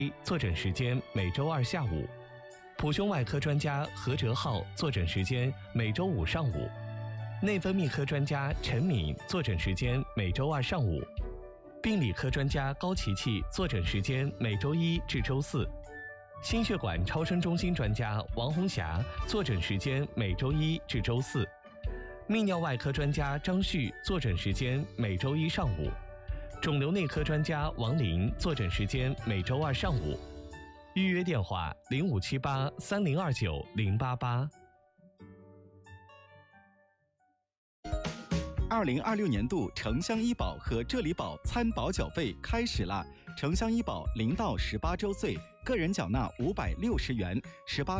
坐诊时间每周二下午；普胸外科专家何哲浩坐诊时间每周五上午；内分泌科专家陈敏坐诊时间每周二上午；病理科专家高琪琪坐诊时间每周一至周四；心血管超声中心专家王红霞坐诊时间每周一至周四；泌尿外科专家张旭坐诊时间每周一上午；肿瘤内科专家王林坐诊时间每周二上午。预约电话05783029-088。 2026年度城乡医保和浙理保参保缴费开始啦！城乡医保0到18周岁，个人缴纳560元，18